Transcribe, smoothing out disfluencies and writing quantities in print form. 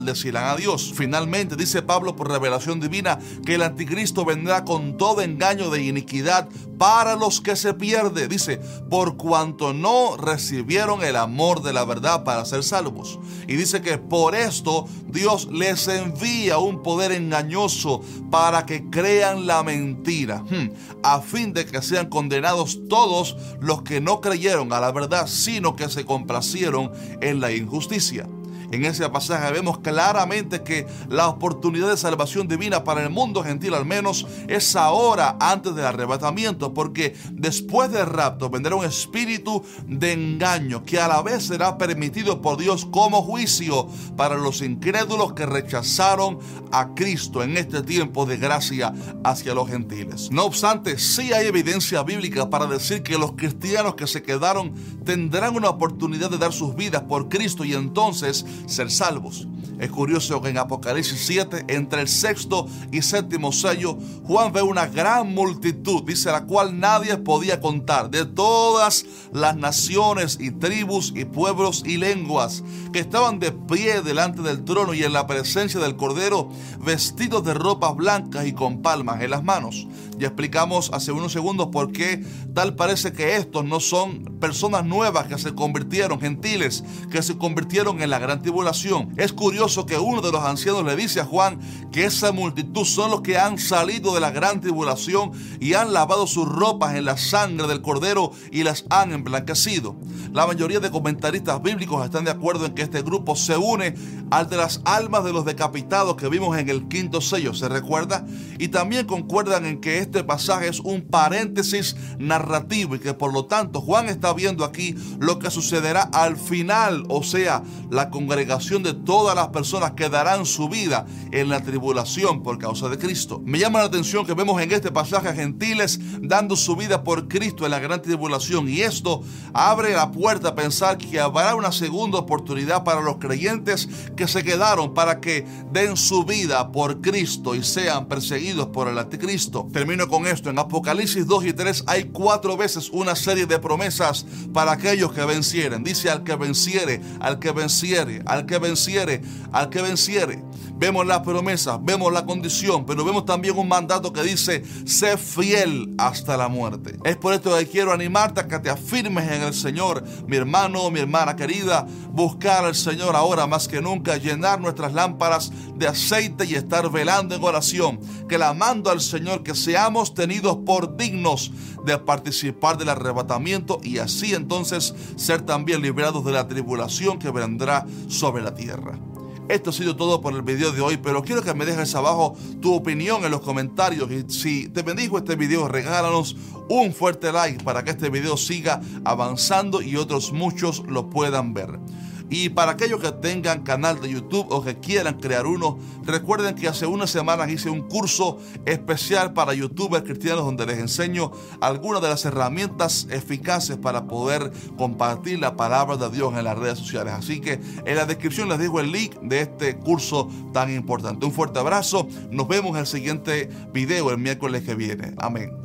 decirán a Dios. Finalmente, dice Pablo por revelación divina que el anticristo vendrá con todo engaño de iniquidad para los que se pierden. Dice, por cuanto no recibieron el amor de la verdad para ser salvos. Y dice que por esto Dios les envía un poder engañoso para que crean la mentira, a fin de que sean condenados todos los que no creyeron a la verdad, sino que se complacieron en la injusticia. En ese pasaje vemos claramente que la oportunidad de salvación divina para el mundo gentil al menos es ahora, antes del arrebatamiento, porque después del rapto vendrá un espíritu de engaño que a la vez será permitido por Dios como juicio para los incrédulos que rechazaron a Cristo en este tiempo de gracia hacia los gentiles. No obstante, sí hay evidencia bíblica para decir que los cristianos que se quedaron tendrán una oportunidad de dar sus vidas por Cristo y entonces ser salvos. Es curioso que en Apocalipsis 7, entre el sexto y séptimo sello, Juan ve una gran multitud, dice, la cual nadie podía contar, de todas las naciones y tribus y pueblos y lenguas, que estaban de pie delante del trono y en la presencia del Cordero, vestidos de ropas blancas y con palmas en las manos. Ya explicamos hace unos segundos por qué tal parece que estos no son personas nuevas que se convirtieron, gentiles que se convirtieron en la gran tribulación. Es curioso que uno de los ancianos le dice a Juan que esa multitud son los que han salido de la gran tribulación y han lavado sus ropas en la sangre del Cordero y las han emblanquecido. La mayoría de comentaristas bíblicos están de acuerdo en que este grupo se une al de las almas de los decapitados que vimos en el quinto sello, ¿se recuerda? Y también concuerdan en que este pasaje es un paréntesis narrativo y que por lo tanto Juan está viendo aquí lo que sucederá al final, o sea, la congregación de todas las personas que darán su vida en la tribulación por causa de Cristo. Me llama la atención que vemos en este pasaje a gentiles dando su vida por Cristo en la gran tribulación, y esto abre la puerta a pensar que habrá una segunda oportunidad para los creyentes que se quedaron para que den su vida por Cristo y sean perseguidos por el anticristo. Termino con esto. En Apocalipsis 2 y 3 hay 4 veces una serie de promesas para aquellos que vencieren. Dice: al que venciere, al que venciere, al que venciere, al que venciere. Vemos las promesas, vemos la condición, pero vemos también un mandato que dice: sé fiel hasta la muerte. Es por esto que quiero animarte a que te afirmes en el Señor, mi hermano, mi hermana querida. Buscar al Señor ahora más que nunca, llenar nuestras lámparas de aceite y estar velando en oración, clamando al Señor que seamos tenidos por dignos de participar del arrebatamiento y así entonces ser también librados de la tribulación que vendrá sobre la tierra. Esto ha sido todo por el video de hoy, pero quiero que me dejes abajo tu opinión en los comentarios, y si te bendijo este video, regálanos un fuerte like para que este video siga avanzando y otros muchos lo puedan ver. Y para aquellos que tengan canal de YouTube o que quieran crear uno, recuerden que hace unas semanas hice un curso especial para youtubers cristianos donde les enseño algunas de las herramientas eficaces para poder compartir la palabra de Dios en las redes sociales. Así que en la descripción les dejo el link de este curso tan importante. Un fuerte abrazo. Nos vemos en el siguiente video el miércoles que viene. Amén.